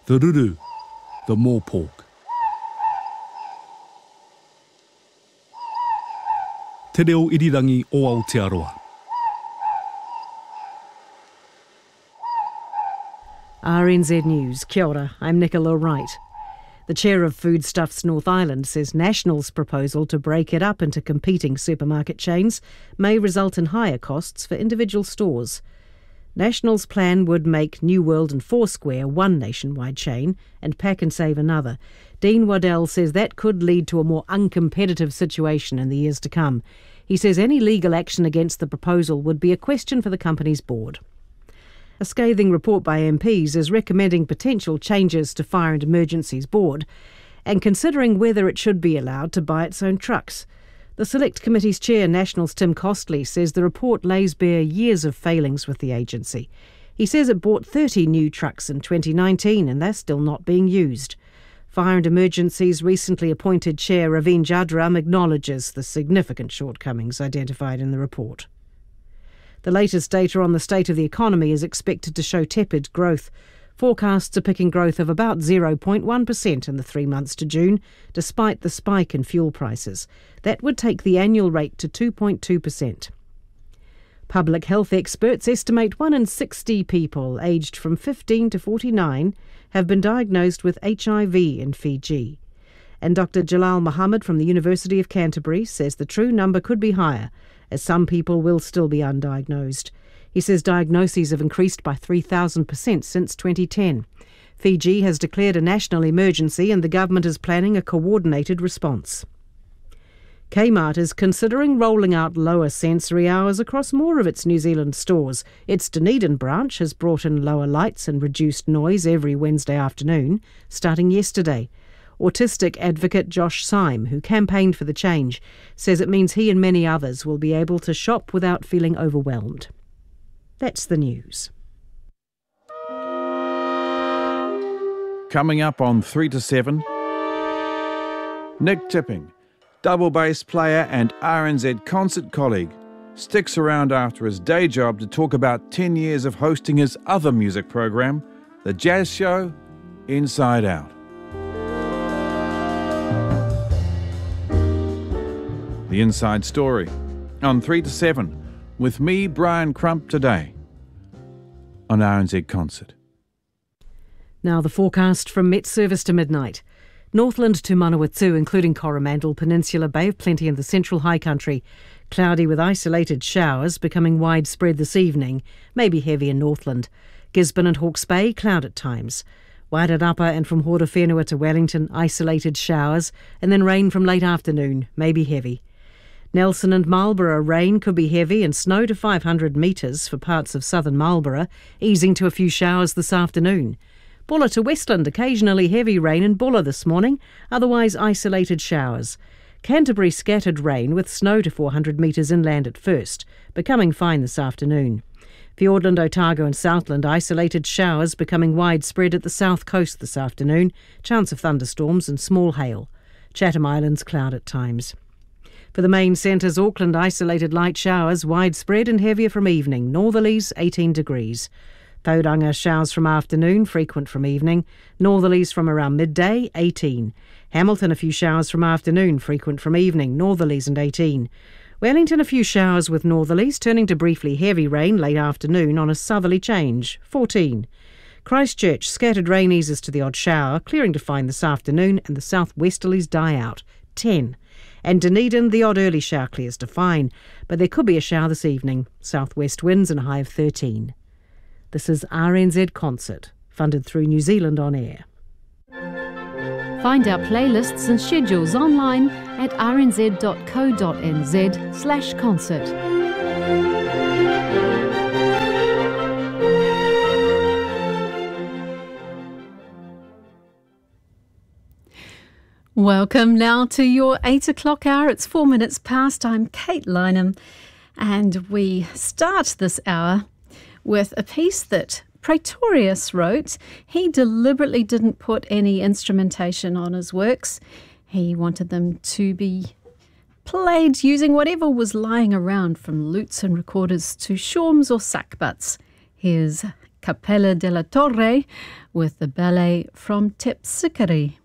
the ruru, the more pork. Te reo irirangi o Aotearoa. RNZ News, kia ora, I'm Nicola Wright. The chair of Foodstuffs North Island says National's proposal to break it up into competing supermarket chains may result in higher costs for individual stores. National's plan would make New World and Foursquare one nationwide chain and Pack and Save another. Dean Waddell says that could lead to a more uncompetitive situation in the years to come. He says any legal action against the proposal would be a question for the company's board. A scathing report by MPs is recommending potential changes to Fire and Emergencies Board and considering whether it should be allowed to buy its own trucks. The Select Committee's chair, National's Tim Costley, says the report lays bare years of failings with the agency. He says it bought 30 new trucks in 2019 and they're still not being used. Fire and Emergencies recently appointed chair Raveen Jadram acknowledges the significant shortcomings identified in the report. The latest data on the state of the economy is expected to show tepid growth. Forecasts are picking growth of about 0.1% in the 3 months to June, despite the spike in fuel prices. That would take the annual rate to 2.2%. Public health experts estimate 1 in 60 people aged from 15 to 49 have been diagnosed with HIV in Fiji. And Dr. Jalal Muhammad from the University of Canterbury says the true number could be higher, as some people will still be undiagnosed. He says diagnoses have increased by 3,000% since 2010. Fiji has declared a national emergency and the government is planning a coordinated response. Kmart is considering rolling out lower sensory hours across more of its New Zealand stores. Its Dunedin branch has brought in lower lights and reduced noise every Wednesday afternoon, starting yesterday. Autistic advocate Josh Syme, who campaigned for the change, says it means he and many others will be able to shop without feeling overwhelmed. That's the news. Coming up on 3 to 7, Nick Tipping, double bass player and RNZ concert colleague, sticks around after his day job to talk about 10 years of hosting his other music program, the jazz show Inside Out. The Inside Story on 3 to 7 with me, Brian Crump, today on RNZ Concert. Now the forecast from Met Service to midnight. Northland to Manawatu, including Coromandel Peninsula, Bay of Plenty and the Central High Country. Cloudy with isolated showers becoming widespread this evening, maybe heavy in Northland. Gisborne and Hawke's Bay, cloud at times. Wairarapa and from Horowhenua to Wellington, isolated showers, and then rain from late afternoon, maybe heavy. Nelson and Marlborough, rain could be heavy and snow to 500 metres for parts of southern Marlborough, easing to a few showers this afternoon. Bulla to Westland, occasionally heavy rain in Bulla this morning, otherwise isolated showers. Canterbury, scattered rain with snow to 400 metres inland at first, becoming fine this afternoon. Fiordland, Otago and Southland, isolated showers becoming widespread at the south coast this afternoon, chance of thunderstorms and small hail. Chatham Islands, cloud at times. For the main centres, Auckland, isolated light showers, widespread and heavier from evening, northerlies 18 degrees. Tauranga, showers from afternoon, frequent from evening, northerlies from around midday, 18. Hamilton, a few showers from afternoon, frequent from evening, northerlies and 18. Wellington, a few showers with northerlies, turning to briefly heavy rain late afternoon on a southerly change, 14. Christchurch, scattered rain eases to the odd shower, clearing to fine this afternoon and the southwesterlies die out, 10. And Dunedin, the odd early shower clears to fine, but there could be a shower this evening. Southwest winds and a high of 13. This is RNZ Concert, funded through New Zealand On Air. Find our playlists and schedules online at rnz.co.nz/concert. Welcome now to your 8 o'clock hour. It's 4 minutes past. I'm Kate Lynham, and we start this hour with a piece that Praetorius wrote. He deliberately didn't put any instrumentation on his works. He wanted them to be played using whatever was lying around, from lutes and recorders to shawms or sackbuts. Here's Capella della Torre with the ballet from Terpsichore.